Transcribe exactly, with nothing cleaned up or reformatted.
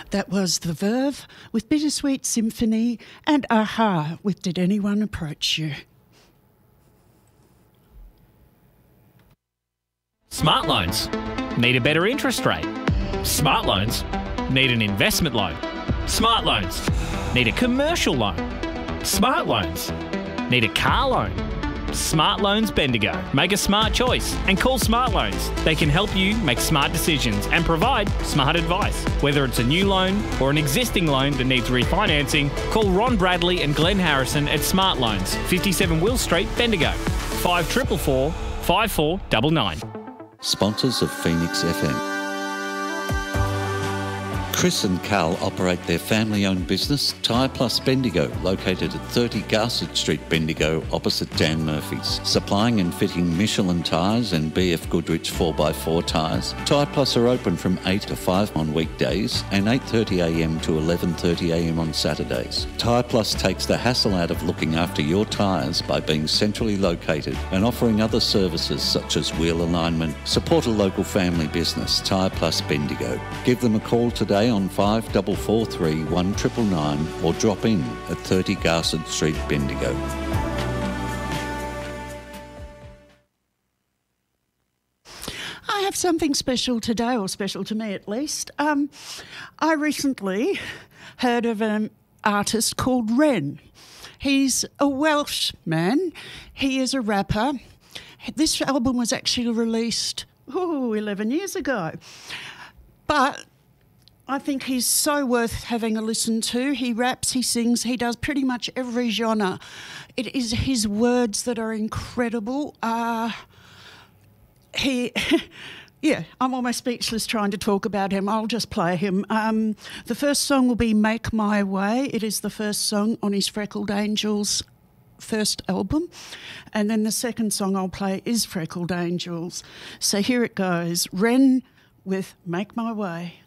That was The Verve with Bittersweet Symphony and a-ha with Did Anyone Approach You? Smart loans need a better interest rate. Smart loans need an investment loan. Smart loans need a commercial loan. Smart loans need a car loan. Smart Loans Bendigo. Make a smart choice and call Smart Loans. They can help you make smart decisions and provide smart advice. Whether it's a new loan or an existing loan that needs refinancing, call Ron Bradley and Glenn Harrison at Smart Loans, fifty-seven Will Street, Bendigo. five four four four, five four nine nine. Sponsors of Phoenix F M. Chris and Carl operate their family-owned business, Tyre Plus Bendigo, located at thirty Garsett Street, Bendigo, opposite Dan Murphy's. Supplying and fitting Michelin tyres and B F Goodrich four by four tyres. Tyre Plus are open from eight to five on weekdays and eight thirty a m to eleven thirty a m on Saturdays. Tyre Plus takes the hassle out of looking after your tyres by being centrally located and offering other services such as wheel alignment. Support a local family business, Tyre Plus Bendigo. Give them a call today on five four four three, one nine nine nine or drop in at thirty Garsett Street, Bendigo. I have something special today, or special to me at least. Um, I recently heard of an artist called Ren. He's a Welsh man. He is a rapper. This album was actually released ooh, eleven years ago. But I think he's so worth having a listen to. He raps, he sings, he does pretty much every genre. It is his words that are incredible. Uh, he, yeah, I'm almost speechless trying to talk about him. I'll just play him. Um, the first song will be Make My Way. It is the first song on his Freckled Angels first album. And then the second song I'll play is Freckled Angels. So here it goes. Ren with Make My Way.